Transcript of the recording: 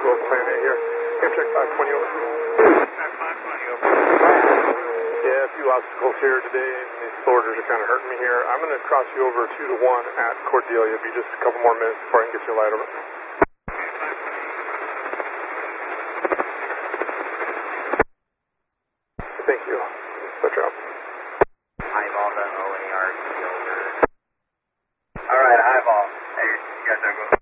Local Plan A here. Amtrak 520 over. Yeah, a few obstacles here today, and these soldiers are kind of hurting me here. I'm going to cross you over 2 to 1 at Cordelia. It'll be just a couple more minutes before I can get you a light over. Thank you. Good job. Highball done OAR over. Alright, highball. Hey, you guys are going.